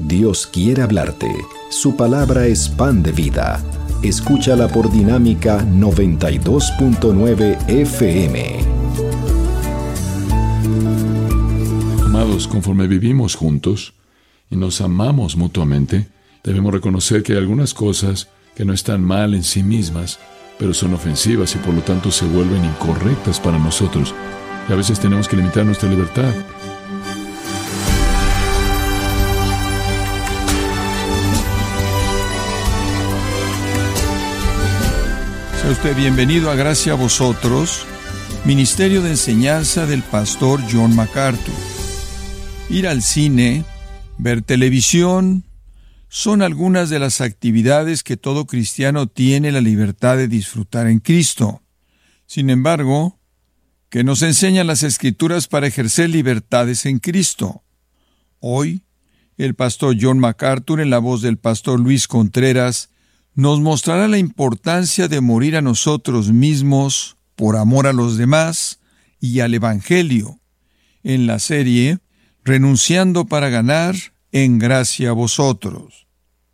Dios quiere hablarte. Su palabra es pan de vida. Escúchala por Dinámica 92.9 FM. Amados, conforme vivimos juntos y nos amamos mutuamente, debemos reconocer que hay algunas cosas que no están mal en sí mismas, pero son ofensivas y por lo tanto se vuelven incorrectas para nosotros. Y a veces tenemos que limitar nuestra libertad. Sea usted bienvenido a Gracia a Vosotros, Ministerio de Enseñanza del Pastor John MacArthur. Ir al cine, ver televisión, son algunas de las actividades que todo cristiano tiene la libertad de disfrutar en Cristo. Sin embargo, ¿qué nos enseñan las Escrituras para ejercer libertades en Cristo? Hoy, el pastor John MacArthur, en la voz del pastor Luis Contreras, nos mostrará la importancia de morir a nosotros mismos por amor a los demás y al Evangelio, en la serie Renunciando para ganar, en Gracia a Vosotros.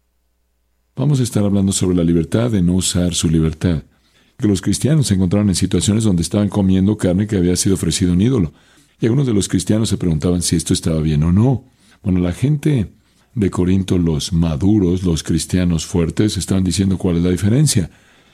Vamos a estar hablando sobre la libertad de no usar su libertad. Que los cristianos se encontraron en situaciones donde estaban comiendo carne que había sido ofrecida a un ídolo. Y algunos de los cristianos se preguntaban si esto estaba bien o no. Bueno, la gente de Corinto, los maduros, los cristianos fuertes, estaban diciendo cuál es la diferencia.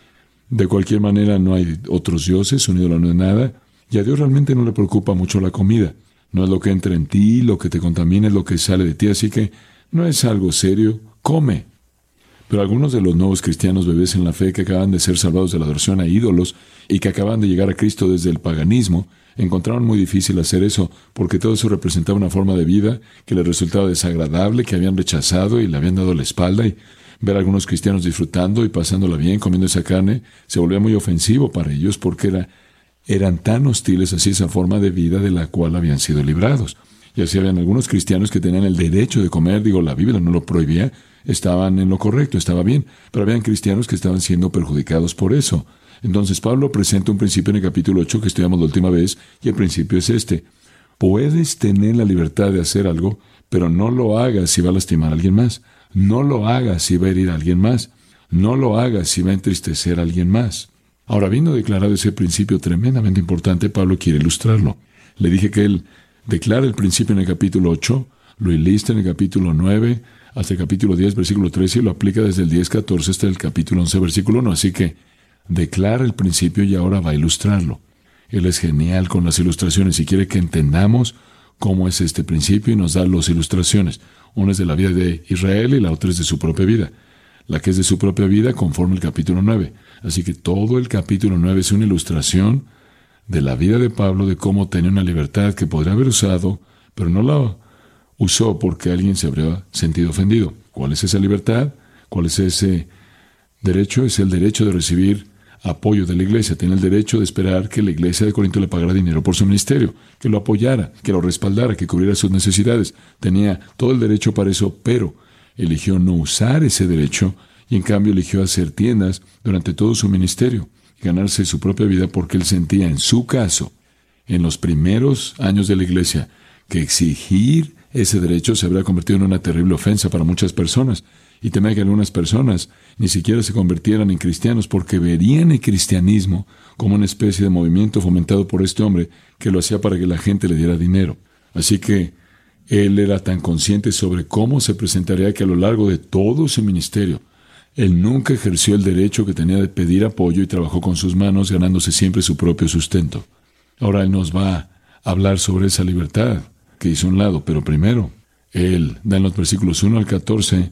De cualquier manera, no hay otros dioses, un ídolo no es nada, y a Dios realmente no le preocupa mucho la comida. No es lo que entra en ti, lo que te contamina, es lo que sale de ti, así que no es algo serio, come. Pero algunos de los nuevos cristianos bebés en la fe que acaban de ser salvados de la adoración a ídolos y que acaban de llegar a Cristo desde el paganismo, encontraron muy difícil hacer eso, porque todo eso representaba una forma de vida que les resultaba desagradable, que habían rechazado y le habían dado la espalda, y ver a algunos cristianos disfrutando y pasándola bien, comiendo esa carne, se volvía muy ofensivo para ellos, porque eran tan hostiles hacia esa forma de vida de la cual habían sido librados. Y así habían algunos cristianos que tenían el derecho de comer, la Biblia no lo prohibía, estaban en lo correcto, estaba bien, pero habían cristianos que estaban siendo perjudicados por eso. Entonces Pablo presenta un principio en el capítulo 8 que estudiamos la última vez, y el principio es este: puedes tener la libertad de hacer algo, pero no lo hagas si va a lastimar a alguien más, no lo hagas si va a herir a alguien más, no lo hagas si va a entristecer a alguien más. Ahora, habiendo declarado ese principio tremendamente importante, Pablo quiere ilustrarlo. Le dije que él declara el principio en el capítulo 8, lo ilista en el capítulo 9, hasta el capítulo 10, versículo 13, y lo aplica desde el 10, 14 hasta el capítulo 11, versículo 1. Así que declara el principio y ahora va a ilustrarlo. Él es genial con las ilustraciones y quiere que entendamos cómo es este principio y nos da las ilustraciones. Una es de la vida de Israel y la otra es de su propia vida. La que es de su propia vida conforme el capítulo 9. Así que todo el capítulo 9 es una ilustración de la vida de Pablo, de cómo tenía una libertad que podría haber usado, pero no la usó porque alguien se habría sentido ofendido. ¿Cuál es esa libertad? ¿Cuál es ese derecho? Es el derecho de recibir apoyo de la iglesia. Tiene el derecho de esperar que la iglesia de Corinto le pagara dinero por su ministerio, que lo apoyara, que lo respaldara, que cubriera sus necesidades. Tenía todo el derecho para eso, pero eligió no usar ese derecho y en cambio eligió hacer tiendas durante todo su ministerio, ganarse su propia vida porque él sentía en su caso, en los primeros años de la iglesia, que exigir ese derecho se habría convertido en una terrible ofensa para muchas personas, y temía que algunas personas ni siquiera se convirtieran en cristianos porque verían el cristianismo como una especie de movimiento fomentado por este hombre que lo hacía para que la gente le diera dinero. Así que él era tan consciente sobre cómo se presentaría que a lo largo de todo su ministerio, él nunca ejerció el derecho que tenía de pedir apoyo y trabajó con sus manos, ganándose siempre su propio sustento. Ahora él nos va a hablar sobre esa libertad que hizo a un lado, pero primero, él da en los versículos 1 al 14,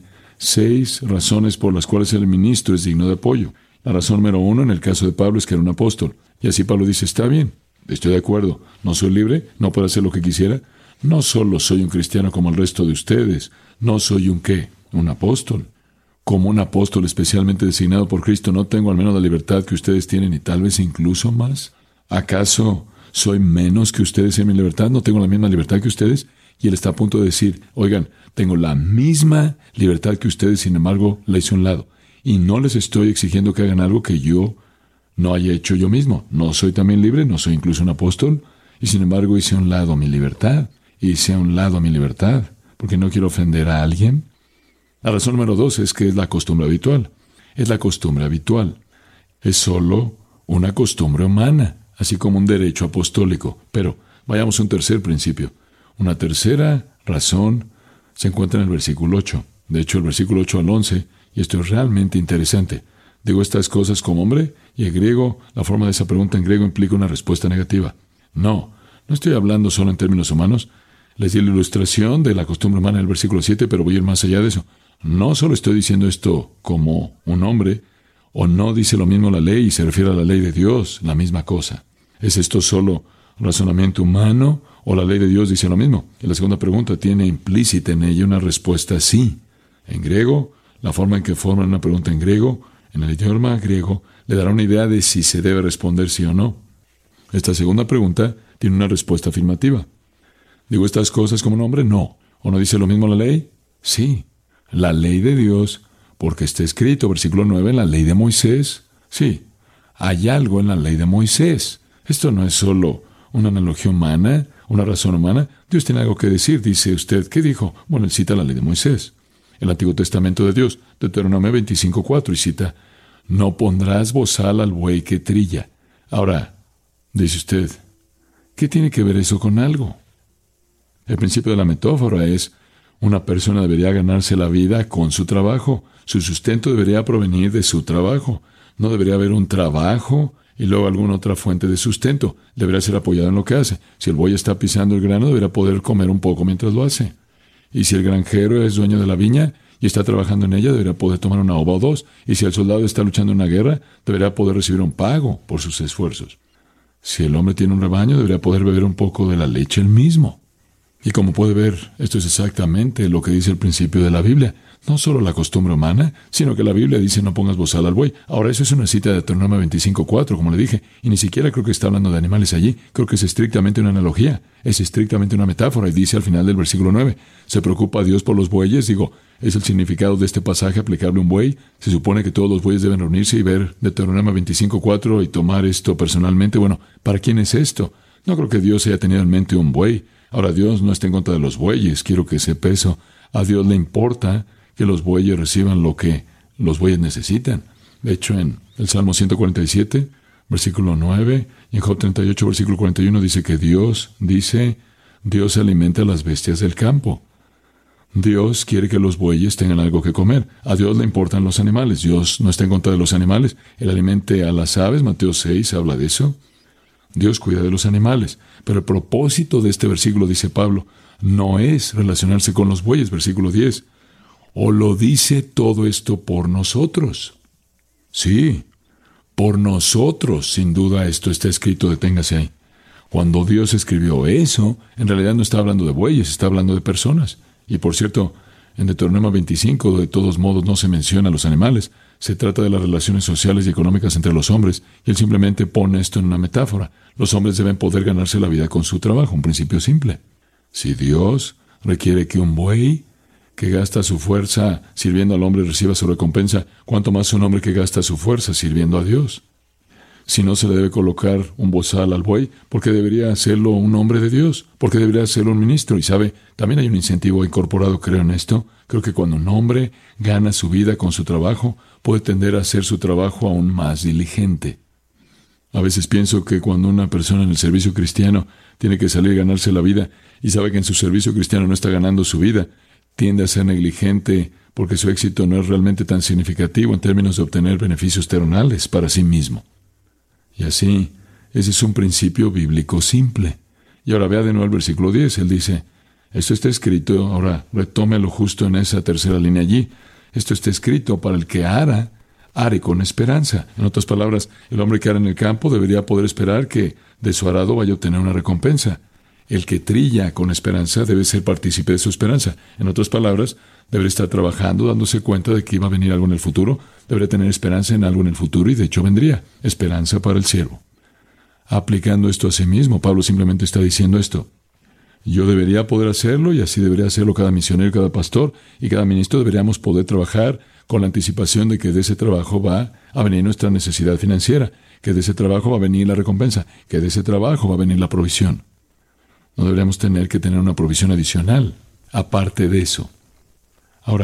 6 razones por las cuales el ministro es digno de apoyo. La razón número 1 en el caso de Pablo es que era un apóstol. Y así Pablo dice, está bien, estoy de acuerdo, no soy libre, no puedo hacer lo que quisiera. No solo soy un cristiano como el resto de ustedes, no soy un ¿qué? Un apóstol. Como un apóstol especialmente designado por Cristo, no tengo al menos la libertad que ustedes tienen y tal vez incluso más. ¿Acaso soy menos que ustedes en mi libertad? ¿No tengo la misma libertad que ustedes? Y él está a punto de decir, oigan, tengo la misma libertad que ustedes, sin embargo, la hice a un lado. Y no les estoy exigiendo que hagan algo que yo no haya hecho yo mismo. No soy también libre, no soy incluso un apóstol, y sin embargo hice a un lado mi libertad. Hice a un lado mi libertad, porque no quiero ofender a alguien. La razón número 2 es que es la costumbre habitual. Es la costumbre habitual. Es solo una costumbre humana, así como un derecho apostólico. Pero vayamos a un tercer principio. Una tercera razón se encuentra en el versículo 8. De hecho, el versículo 8 al 11, y esto es realmente interesante. Digo estas cosas como hombre, y en griego, la forma de esa pregunta en griego implica una respuesta negativa. No estoy hablando solo en términos humanos. Les di la ilustración de la costumbre humana en el versículo 7, pero voy a ir más allá de eso. No solo estoy diciendo esto como un hombre, o no dice lo mismo la ley y se refiere a la ley de Dios, la misma cosa. ¿Es esto solo razonamiento humano o la ley de Dios dice lo mismo? Y la segunda pregunta tiene implícita en ella una respuesta sí. En griego, la forma en que forman una pregunta en griego, en el idioma griego, le dará una idea de si se debe responder sí o no. Esta segunda pregunta tiene una respuesta afirmativa. ¿Digo estas cosas como un hombre? No. ¿O no dice lo mismo la ley? Sí. La ley de Dios, porque está escrito, versículo 9, en la ley de Moisés. Sí. Hay algo en la ley de Moisés. Esto no es solo una analogía humana, una razón humana. Dios tiene algo que decir. Dice usted, ¿qué dijo? Bueno, él cita la ley de Moisés. El Antiguo Testamento de Dios, Deuteronomio 25:4, y cita, no pondrás bozal al buey que trilla. Ahora, dice usted, ¿qué tiene que ver eso con algo? El principio de la metáfora es, una persona debería ganarse la vida con su trabajo. Su sustento debería provenir de su trabajo. No debería haber un trabajo y luego alguna otra fuente de sustento. Debería ser apoyado en lo que hace. Si el buey está pisando el grano, debería poder comer un poco mientras lo hace. Y si el granjero es dueño de la viña y está trabajando en ella, debería poder tomar una uva o dos. Y si el soldado está luchando en una guerra, debería poder recibir un pago por sus esfuerzos. Si el hombre tiene un rebaño, debería poder beber un poco de la leche él mismo. Y como puede ver, esto es exactamente lo que dice el principio de la Biblia. No solo la costumbre humana, sino que la Biblia dice no pongas bozal al buey. Ahora, eso es una cita de Deuteronomio 25:4, como le dije, y ni siquiera creo que está hablando de animales allí. Creo que es estrictamente una analogía, es estrictamente una metáfora, y dice al final del versículo 9, ¿se preocupa Dios por los bueyes? Digo, ¿es el significado de este pasaje aplicable a un buey? Se supone que todos los bueyes deben reunirse y ver Deuteronomio 25:4 y tomar esto personalmente. Bueno, ¿para quién es esto? No creo que Dios haya tenido en mente un buey. Ahora, Dios no está en contra de los bueyes, quiero que sepa eso. A Dios le importa que los bueyes reciban lo que los bueyes necesitan. De hecho, en el Salmo 147, versículo 9, y en Job 38, versículo 41, dice que Dios alimenta a las bestias del campo. Dios quiere que los bueyes tengan algo que comer. A Dios le importan los animales. Dios no está en contra de los animales. Él alimenta a las aves. Mateo 6 habla de eso. Dios cuida de los animales. Pero el propósito de este versículo, dice Pablo, no es relacionarse con los bueyes, versículo 10. ¿O lo dice todo esto por nosotros? Sí, por nosotros, sin duda esto está escrito, deténgase ahí. Cuando Dios escribió eso, en realidad no está hablando de bueyes, está hablando de personas. Y por cierto, en Deuteronomio 25, de todos modos, no se menciona a los animales. Se trata de las relaciones sociales y económicas entre los hombres, y él simplemente pone esto en una metáfora. Los hombres deben poder ganarse la vida con su trabajo, un principio simple. Si Dios requiere que un buey que gasta su fuerza sirviendo al hombre reciba su recompensa, ¿cuánto más un hombre que gasta su fuerza sirviendo a Dios? Si no se le debe colocar un bozal al buey, ¿por qué debería hacerlo un hombre de Dios? ¿Por qué debería hacerlo un ministro? Y sabe, también hay un incentivo incorporado, creo en esto. Creo que cuando un hombre gana su vida con su trabajo, puede tender a hacer su trabajo aún más diligente. A veces pienso que cuando una persona en el servicio cristiano tiene que salir a ganarse la vida y sabe que en su servicio cristiano no está ganando su vida, tiende a ser negligente porque su éxito no es realmente tan significativo en términos de obtener beneficios terrenales para sí mismo. Y así, ese es un principio bíblico simple. Y ahora vea de nuevo el versículo 10. Él dice, esto está escrito, ahora retómelo justo en esa tercera línea allí. Esto está escrito para el que ara, are con esperanza. En otras palabras, el hombre que ara en el campo debería poder esperar que de su arado vaya a obtener una recompensa. El que trilla con esperanza debe ser partícipe de su esperanza. En otras palabras, debería estar trabajando, dándose cuenta de que iba a venir algo en el futuro. Debería tener esperanza en algo en el futuro y de hecho vendría. Esperanza para el siervo. Aplicando esto a sí mismo, Pablo simplemente está diciendo esto. Yo debería poder hacerlo y así debería hacerlo cada misionero, cada pastor y cada ministro. Deberíamos poder trabajar con la anticipación de que de ese trabajo va a venir nuestra necesidad financiera, que de ese trabajo va a venir la recompensa, que de ese trabajo va a venir la provisión. No deberíamos tener que tener una provisión adicional, aparte de eso. Ahora,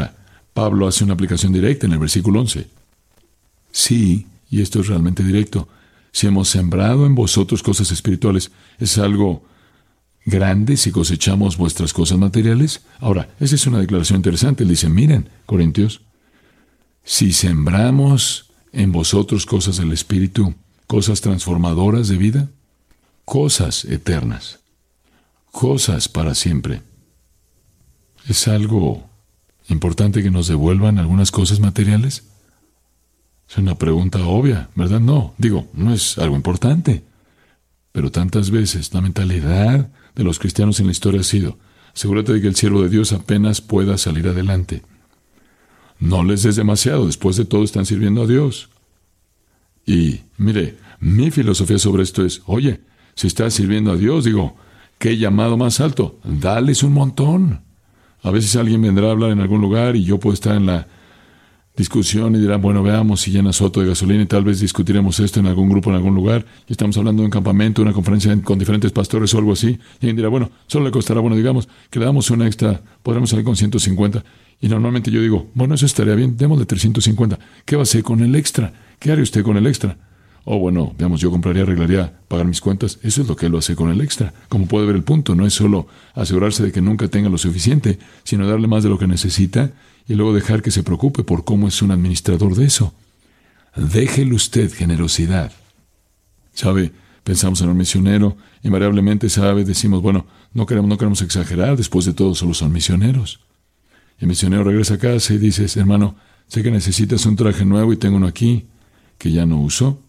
Pablo hace una aplicación directa en el versículo 11. Sí, y esto es realmente directo, si hemos sembrado en vosotros cosas espirituales, ¿es algo grande si cosechamos vuestras cosas materiales? Ahora, esa es una declaración interesante. Él dice, miren, Corintios, si sembramos en vosotros cosas del Espíritu, cosas transformadoras de vida, cosas eternas, cosas para siempre, ¿es algo importante que nos devuelvan algunas cosas materiales? Es una pregunta obvia, ¿verdad? No es algo importante. Pero tantas veces la mentalidad de los cristianos en la historia ha sido, asegúrate de que el siervo de Dios apenas pueda salir adelante. No les des demasiado, después de todo están sirviendo a Dios. Y, mire, mi filosofía sobre esto es, oye, si estás sirviendo a Dios, ¿qué llamado más alto? Dales un montón. A veces alguien vendrá a hablar en algún lugar y yo puedo estar en la discusión y dirá, bueno, veamos si llenas otro de gasolina y tal vez discutiremos esto en algún grupo, en algún lugar, y estamos hablando de un campamento, una conferencia con diferentes pastores o algo así, y alguien dirá, bueno, solo le costará, digamos, que le damos una extra, podremos salir con 150, y normalmente yo digo, bueno, eso estaría bien, démosle 350, ¿qué va a hacer con el extra? ¿Qué haría usted con el extra? Veamos, yo compraría, arreglaría, pagar mis cuentas. Eso es lo que él lo hace con el extra. Como puede ver el punto, no es solo asegurarse de que nunca tenga lo suficiente, sino darle más de lo que necesita y luego dejar que se preocupe por cómo es un administrador de eso. Déjele usted generosidad. ¿Sabe? Pensamos en un misionero, invariablemente, decimos, bueno, no queremos exagerar, después de todo solo son misioneros. Y el misionero regresa a casa y dice, hermano, sé que necesitas un traje nuevo y tengo uno aquí que ya no uso.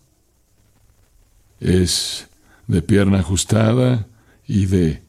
Es de pierna ajustada y de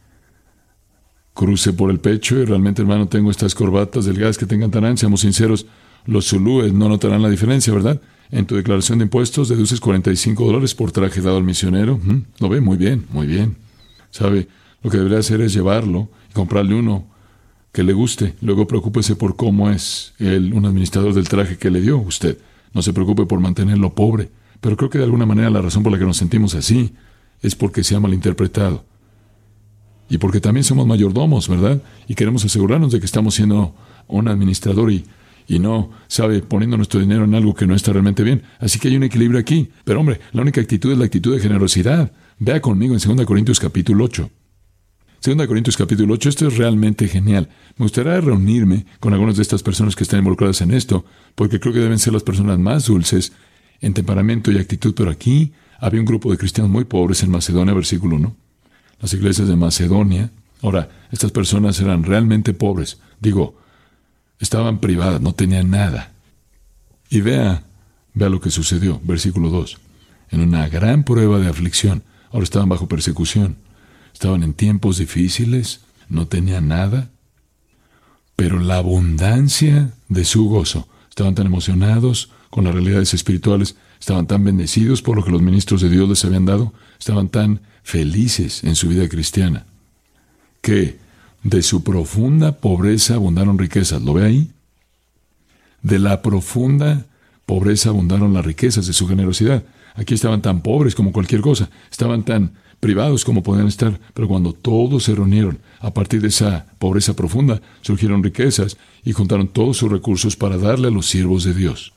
cruce por el pecho, y realmente, hermano, tengo estas corbatas delgadas que tengan tan anchas. Seamos sinceros, los zulúes no notarán la diferencia, ¿verdad? En tu declaración de impuestos deduces $45 por traje dado al misionero. ¿Lo ve? Muy bien, muy bien. ¿Sabe? Lo que debería hacer es llevarlo y comprarle uno que le guste. Luego preocúpese por cómo es un administrador del traje que le dio usted. No se preocupe por mantenerlo pobre. Pero creo que de alguna manera la razón por la que nos sentimos así es porque se ha malinterpretado. Y porque también somos mayordomos, ¿verdad? Y queremos asegurarnos de que estamos siendo un administrador y no, poniendo nuestro dinero en algo que no está realmente bien. Así que hay un equilibrio aquí. Pero hombre, la única actitud es la actitud de generosidad. Vea conmigo en 2 Corintios capítulo 8. 2 Corintios capítulo 8, esto es realmente genial. Me gustaría reunirme con algunas de estas personas que están involucradas en esto, porque creo que deben ser las personas más dulces en temperamento y actitud, pero aquí había un grupo de cristianos muy pobres en Macedonia, versículo 1. Las iglesias de Macedonia. Ahora, estas personas eran realmente pobres. Estaban privadas, no tenían nada. Y vea lo que sucedió, versículo 2. En una gran prueba de aflicción. Ahora estaban bajo persecución. Estaban en tiempos difíciles, no tenían nada. Pero la abundancia de su gozo. Estaban tan emocionados con las realidades espirituales, estaban tan bendecidos por lo que los ministros de Dios les habían dado, estaban tan felices en su vida cristiana, que de su profunda pobreza abundaron riquezas. ¿Lo ve ahí? De la profunda pobreza abundaron las riquezas de su generosidad. Aquí estaban tan pobres como cualquier cosa, estaban tan privados como podían estar, pero cuando todos se reunieron, a partir de esa pobreza profunda, surgieron riquezas y juntaron todos sus recursos para darle a los siervos de Dios.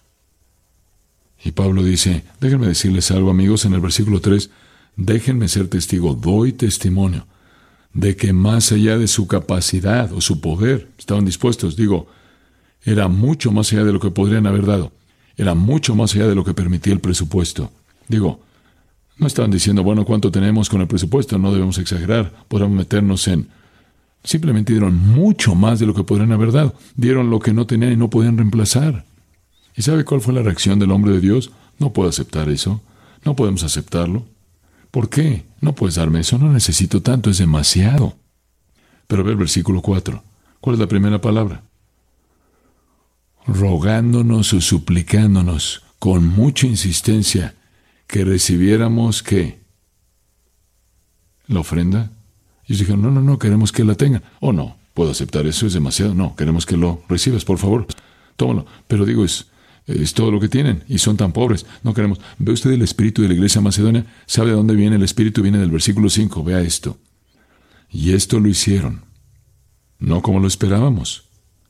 Y Pablo dice, déjenme decirles algo, amigos, en el versículo 3, déjenme ser testigo, doy testimonio, de que más allá de su capacidad o su poder, estaban dispuestos, era mucho más allá de lo que podrían haber dado, era mucho más allá de lo que permitía el presupuesto. No estaban diciendo, bueno, ¿cuánto tenemos con el presupuesto? No debemos exagerar, podemos meternos en... Simplemente dieron mucho más de lo que podrían haber dado, dieron lo que no tenían y no podían reemplazar. ¿Y sabe cuál fue la reacción del hombre de Dios? No puedo aceptar eso. No podemos aceptarlo. ¿Por qué? No puedes darme eso. No necesito tanto. Es demasiado. Pero ve el versículo 4. ¿Cuál es la primera palabra? Rogándonos o suplicándonos con mucha insistencia que recibiéramos, ¿qué? ¿La ofrenda? Y ellos dijeron, no, queremos que la tengan. No, puedo aceptar eso. Es demasiado. No, queremos que lo recibas, por favor. Tómalo. Pero es todo lo que tienen, y son tan pobres, no queremos. ¿Ve usted el espíritu de la iglesia macedonia? ¿Sabe de dónde viene el espíritu? Viene del versículo 5, vea esto. Y esto lo hicieron, no como lo esperábamos,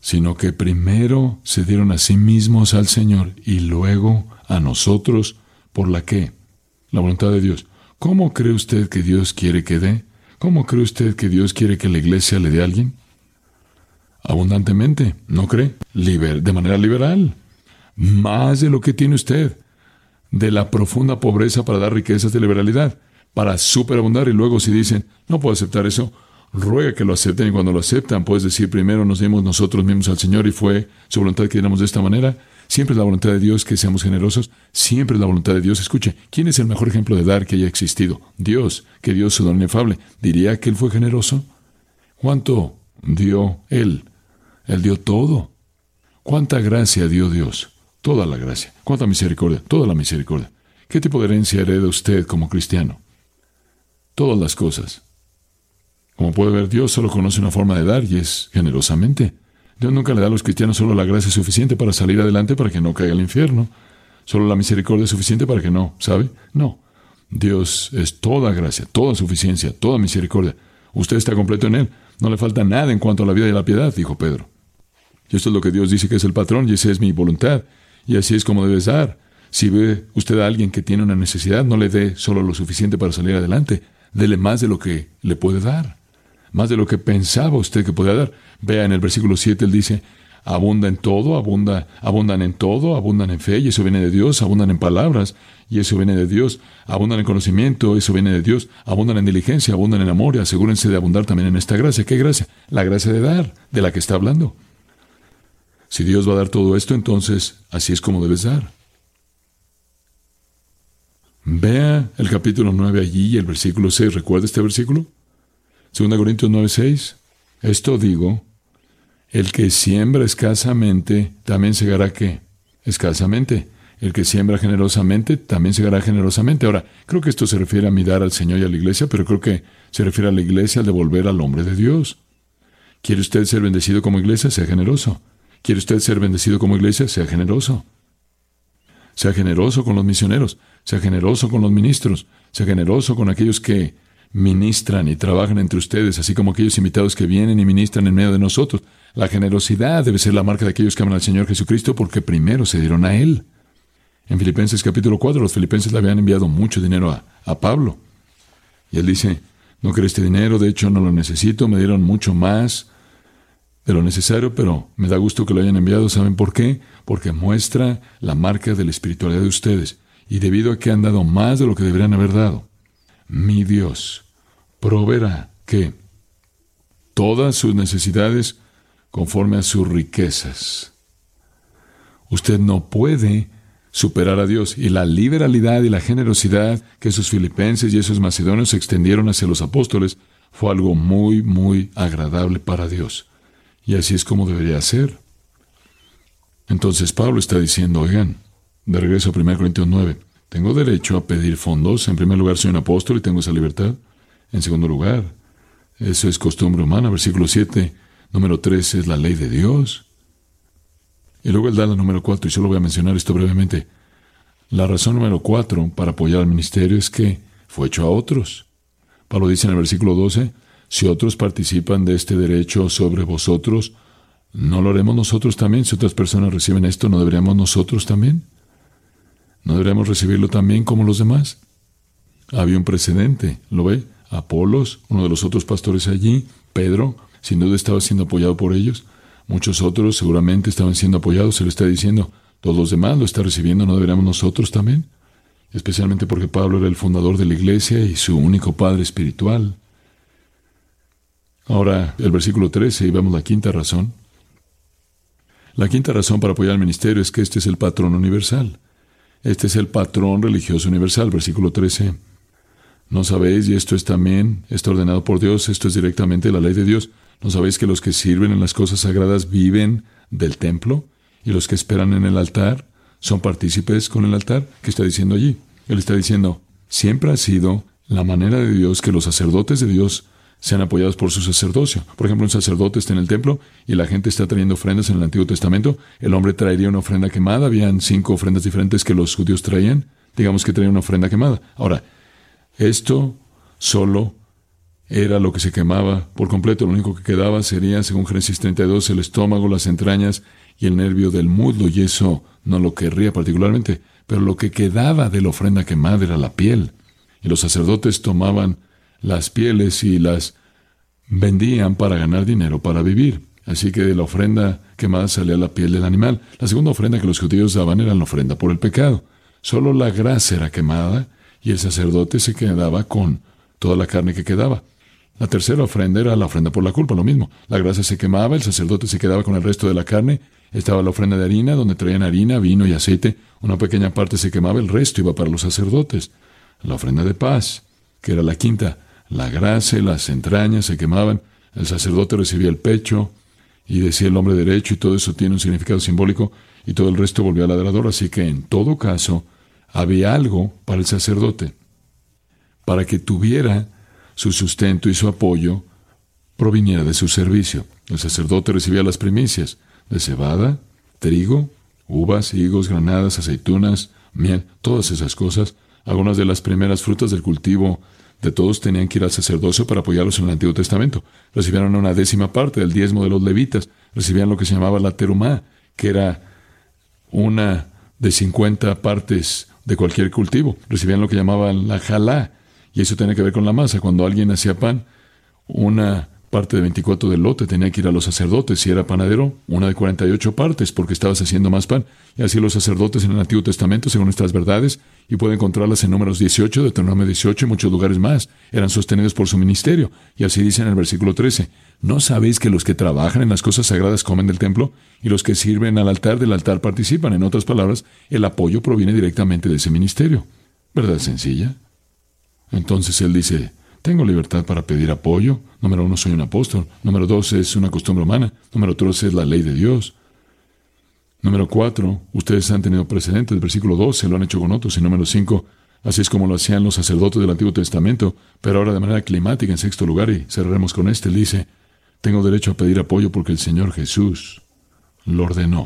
sino que primero se dieron a sí mismos al Señor y luego a nosotros. ¿Por la qué? La voluntad de Dios. ¿Cómo cree usted que Dios quiere que dé? ¿Cómo cree usted que Dios quiere que la iglesia le dé a alguien? Abundantemente, ¿no cree? De manera liberal. Más de lo que tiene usted. De la profunda pobreza para dar riquezas de liberalidad. Para superabundar, y luego si dicen, no puedo aceptar eso, ruega que lo acepten, y cuando lo aceptan, puedes decir, primero nos dimos nosotros mismos al Señor y fue su voluntad que diéramos de esta manera. Siempre es la voluntad de Dios que seamos generosos. Siempre es la voluntad de Dios. Escuche, ¿quién es el mejor ejemplo de dar que haya existido? Dios, que dio su don inefable. ¿Diría que Él fue generoso? ¿Cuánto dio Él? Él dio todo. ¿Cuánta gracia dio Dios? Toda la gracia. ¿Cuánta misericordia? Toda la misericordia. ¿Qué tipo de herencia hereda usted como cristiano? Todas las cosas. Como puede ver, Dios solo conoce una forma de dar y es generosamente. Dios nunca le da a los cristianos solo la gracia suficiente para salir adelante para que no caiga al infierno. Solo la misericordia suficiente para que no, ¿sabe? No. Dios es toda gracia, toda suficiencia, toda misericordia. Usted está completo en Él. No le falta nada en cuanto a la vida y la piedad, dijo Pedro. Y esto es lo que Dios dice que es el patrón, y esa es mi voluntad. Y así es como debes dar. Si ve usted a alguien que tiene una necesidad, no le dé solo lo suficiente para salir adelante. Dele más de lo que le puede dar. Más de lo que pensaba usted que podía dar. Vea en el versículo 7, él dice, abunda en todo, abundan en todo, abundan en fe, y eso viene de Dios, abundan en palabras, y eso viene de Dios, abundan en conocimiento, eso viene de Dios, abundan en diligencia, abundan en amor, y asegúrense de abundar también en esta gracia. ¿Qué gracia? La gracia de dar, de la que está hablando. Si Dios va a dar todo esto, entonces así es como debes dar. Vea el capítulo 9 allí y el versículo 6. ¿Recuerda este versículo? 2 Corintios 9:6. Esto digo, el que siembra escasamente, también segará ¿qué? Escasamente. El que siembra generosamente, también segará generosamente. Ahora, creo que esto se refiere a mi dar al Señor y a la iglesia, pero creo que se refiere a la iglesia al devolver al hombre de Dios. ¿Quiere usted ser bendecido como iglesia? Sea generoso. ¿Quiere usted ser bendecido como iglesia? Sea generoso. Sea generoso con los misioneros. Sea generoso con los ministros. Sea generoso con aquellos que ministran y trabajan entre ustedes, así como aquellos invitados que vienen y ministran en medio de nosotros. La generosidad debe ser la marca de aquellos que aman al Señor Jesucristo porque primero se dieron a Él. En Filipenses capítulo 4, los filipenses le habían enviado mucho dinero a Pablo. Y él dice, no quiero este dinero, de hecho no lo necesito, me dieron mucho más de lo necesario, pero me da gusto que lo hayan enviado. ¿Saben por qué? Porque muestra la marca de la espiritualidad de ustedes. Y debido a que han dado más de lo que deberían haber dado, mi Dios proveerá ¿qué? Todas sus necesidades conforme a sus riquezas. Usted no puede superar a Dios. Y la liberalidad y la generosidad que esos filipenses y esos macedonios extendieron hacia los apóstoles fue algo muy, muy agradable para Dios. Y así es como debería ser. Entonces Pablo está diciendo, oigan, de regreso a 1 Corintios 9, tengo derecho a pedir fondos. En primer lugar, soy un apóstol y tengo esa libertad. En segundo lugar, eso es costumbre humana. Versículo 7, número 3 es la ley de Dios. Y luego él da la número 4, y solo voy a mencionar esto brevemente. La razón número 4 para apoyar al ministerio es que fue hecho a otros. Pablo dice en el versículo 12, si otros participan de este derecho sobre vosotros, ¿no lo haremos nosotros también? Si otras personas reciben esto, ¿no deberíamos nosotros también? ¿No deberíamos recibirlo también como los demás? Había un precedente, ¿lo ve? Apolos, uno de los otros pastores allí, Pedro, sin duda estaba siendo apoyado por ellos. Muchos otros seguramente estaban siendo apoyados. Se le está diciendo, todos los demás lo están recibiendo, ¿no deberíamos nosotros también? Especialmente porque Pablo era el fundador de la iglesia y su único padre espiritual. Ahora, el versículo 13, y vemos la quinta razón. La quinta razón para apoyar al ministerio es que este es el patrón universal. Este es el patrón religioso universal. Versículo 13. ¿No sabéis, y esto es también, está ordenado por Dios, esto es directamente la ley de Dios? ¿No sabéis que los que sirven en las cosas sagradas viven del templo? ¿Y los que esperan en el altar son partícipes con el altar? ¿Qué está diciendo allí? Él está diciendo, siempre ha sido la manera de Dios que los sacerdotes de Dios sean apoyados por su sacerdocio. Por ejemplo, un sacerdote está en el templo y la gente está trayendo ofrendas en el Antiguo Testamento. El hombre traería una ofrenda quemada. Habían 5 ofrendas diferentes que los judíos traían. Digamos que traían una ofrenda quemada. Ahora, esto solo era lo que se quemaba por completo. Lo único que quedaba sería, según Génesis 32, el estómago, las entrañas y el nervio del muslo, y eso no lo querría particularmente, pero lo que quedaba de la ofrenda quemada era la piel. Y los sacerdotes tomaban las pieles y las vendían para ganar dinero, para vivir. Así que de la ofrenda quemada salía la piel del animal. La segunda ofrenda que los judíos daban era la ofrenda por el pecado. Solo la grasa era quemada y el sacerdote se quedaba con toda la carne que quedaba. La tercera ofrenda era la ofrenda por la culpa, lo mismo. La grasa se quemaba, el sacerdote se quedaba con el resto de la carne. Estaba la ofrenda de harina, donde traían harina, vino y aceite. Una pequeña parte se quemaba, el resto iba para los sacerdotes. La ofrenda de paz, que era la quinta. La grasa y las entrañas se quemaban. El sacerdote recibía el pecho y decía el hombre derecho, y todo eso tiene un significado simbólico, y todo el resto volvió al adorador. Así que en todo caso había algo para el sacerdote, para que tuviera su sustento y su apoyo proviniera de su servicio. El sacerdote recibía las primicias de cebada, trigo, uvas, higos, granadas, aceitunas, miel, todas esas cosas. Algunas de las primeras frutas del cultivo de todos tenían que ir al sacerdocio para apoyarlos en el Antiguo Testamento. Recibieron una 10ª parte del diezmo de los levitas. Recibían lo que se llamaba la terumá, que era una de 50 partes de cualquier cultivo. Recibían lo que llamaban la jalá, y eso tenía que ver con la masa. Cuando alguien hacía pan, una parte de 24 del lote tenía que ir a los sacerdotes. Si era panadero, una de 48 partes, porque estabas haciendo más pan. Y así los sacerdotes en el Antiguo Testamento, según estas verdades, y puede encontrarlas en Números 18, Deuteronomio 18 y muchos lugares más, eran sostenidos por su ministerio. Y así dice en el versículo 13, ¿no sabéis que los que trabajan en las cosas sagradas comen del templo? Y los que sirven al altar del altar participan. En otras palabras, el apoyo proviene directamente de ese ministerio. ¿Verdad sencilla? Entonces él dice, tengo libertad para pedir apoyo. Número 1, soy un apóstol. Número 2, es una costumbre humana. Número 3, es la ley de Dios. Número 4, ustedes han tenido precedentes. Versículo 12, lo han hecho con otros. Y número 5, así es como lo hacían los sacerdotes del Antiguo Testamento, pero ahora de manera climática. En sexto lugar, y cerraremos con este, él dice, tengo derecho a pedir apoyo porque el Señor Jesús lo ordenó.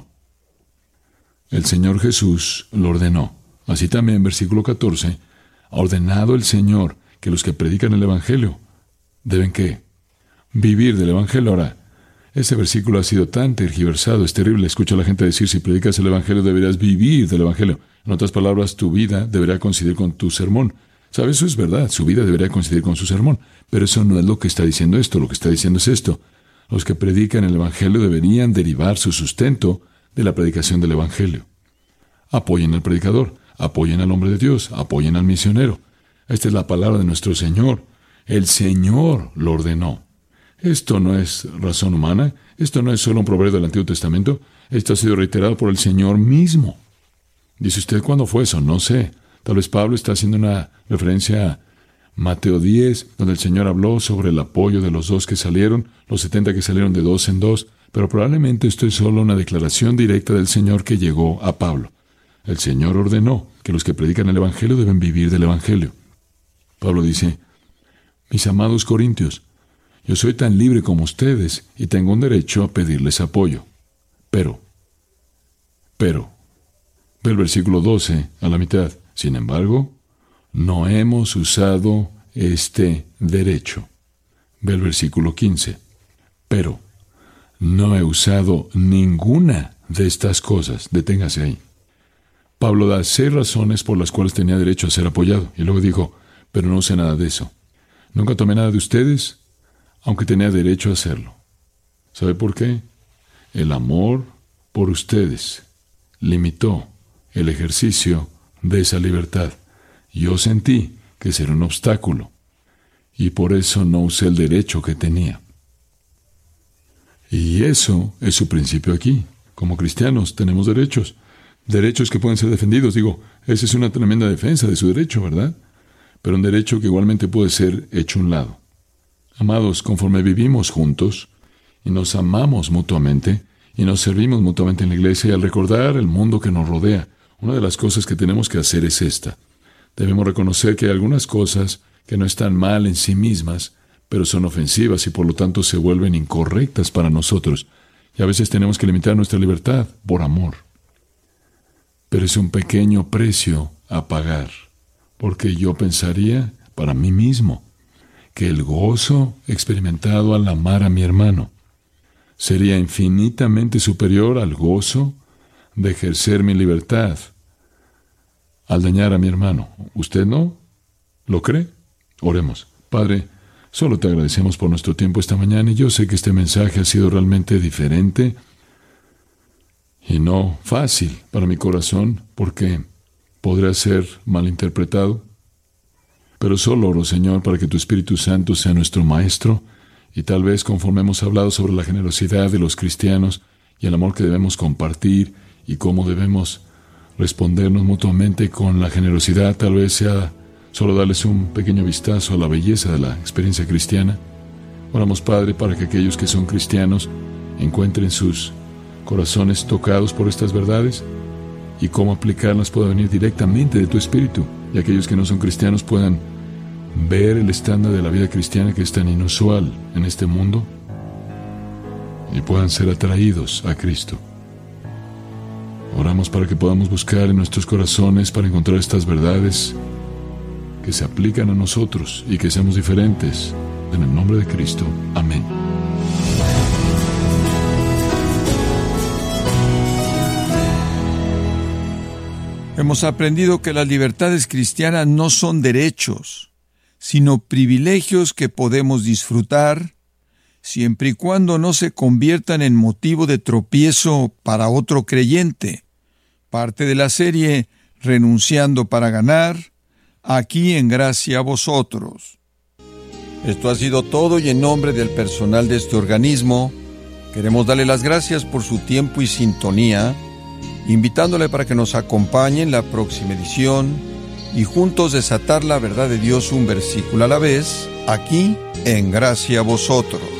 El Señor Jesús lo ordenó. Así también, versículo 14, ha ordenado el Señor que los que predican el Evangelio deben ¿qué? Vivir del Evangelio. Ahora, este versículo ha sido tan tergiversado, es terrible. Escucho a la gente decir, si predicas el Evangelio deberás vivir del Evangelio. En otras palabras, tu vida deberá coincidir con tu sermón. ¿Sabes? Eso es verdad, su vida debería coincidir con su sermón. Pero eso no es lo que está diciendo esto. Lo que está diciendo es esto. Los que predican el Evangelio deberían derivar su sustento de la predicación del Evangelio. Apoyen al predicador, apoyen al hombre de Dios, apoyen al misionero. Esta es la palabra de nuestro Señor. El Señor lo ordenó. Esto no es razón humana. Esto no es solo un proverbio del Antiguo Testamento. Esto ha sido reiterado por el Señor mismo. Dice usted, ¿cuándo fue eso? No sé. Tal vez Pablo está haciendo una referencia a Mateo 10, donde el Señor habló sobre el apoyo de los 2 que salieron, los 70 que salieron de 2 en 2, pero probablemente esto es solo una declaración directa del Señor que llegó a Pablo. El Señor ordenó que los que predican el Evangelio deben vivir del Evangelio. Pablo dice, mis amados corintios, yo soy tan libre como ustedes y tengo un derecho a pedirles apoyo. Pero, ve el versículo 12 a la mitad. Sin embargo, no hemos usado este derecho. Ve el versículo 15. Pero, no he usado ninguna de estas cosas. Deténgase ahí. Pablo da 6 razones por las cuales tenía derecho a ser apoyado. Y luego dijo, pero no usé nada de eso. Nunca tomé nada de ustedes, aunque tenía derecho a hacerlo. ¿Sabe por qué? El amor por ustedes limitó el ejercicio de esa libertad. Yo sentí que ese era un obstáculo, y por eso no usé el derecho que tenía. Y eso es su principio aquí. Como cristianos tenemos derechos que pueden ser defendidos. Esa es una tremenda defensa de su derecho, ¿verdad? Pero un derecho que igualmente puede ser hecho a un lado. Amados, conforme vivimos juntos y nos amamos mutuamente y nos servimos mutuamente en la iglesia, y al recordar el mundo que nos rodea, una de las cosas que tenemos que hacer es esta. Debemos reconocer que hay algunas cosas que no están mal en sí mismas, pero son ofensivas y por lo tanto se vuelven incorrectas para nosotros. Y a veces tenemos que limitar nuestra libertad por amor. Pero es un pequeño precio a pagar, porque yo pensaría para mí mismo que el gozo experimentado al amar a mi hermano sería infinitamente superior al gozo de ejercer mi libertad al dañar a mi hermano. ¿Usted no lo cree? Oremos. Padre, solo te agradecemos por nuestro tiempo esta mañana, y yo sé que este mensaje ha sido realmente diferente y no fácil para mi corazón, porque podría ser malinterpretado. Pero solo oro, Señor, para que tu Espíritu Santo sea nuestro Maestro, y tal vez conforme hemos hablado sobre la generosidad de los cristianos y el amor que debemos compartir y cómo debemos respondernos mutuamente con la generosidad, tal vez sea solo darles un pequeño vistazo a la belleza de la experiencia cristiana. Oramos, Padre, para que aquellos que son cristianos encuentren sus corazones tocados por estas verdades y cómo aplicarlas pueda venir directamente de tu Espíritu, y aquellos que no son cristianos puedan ver el estándar de la vida cristiana, que es tan inusual en este mundo, y puedan ser atraídos a Cristo. Oramos para que podamos buscar en nuestros corazones para encontrar estas verdades que se aplican a nosotros y que seamos diferentes. En el nombre de Cristo. Amén. Hemos aprendido que las libertades cristianas no son derechos, sino privilegios que podemos disfrutar siempre y cuando no se conviertan en motivo de tropiezo para otro creyente. Parte de la serie Renunciando para ganar, aquí en Gracia a Vosotros. Esto ha sido todo, y en nombre del personal de este organismo, queremos darle las gracias por su tiempo y sintonía, invitándole para que nos acompañe en la próxima edición y juntos desatar la verdad de Dios un versículo a la vez, aquí en Gracia a Vosotros.